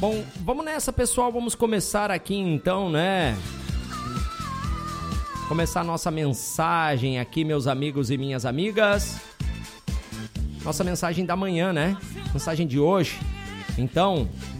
Bom, vamos nessa, pessoal. Vamos começar aqui então, né? Começar a nossa mensagem aqui, meus amigos e minhas amigas. Nossa mensagem da manhã, né? Mensagem de hoje. Então,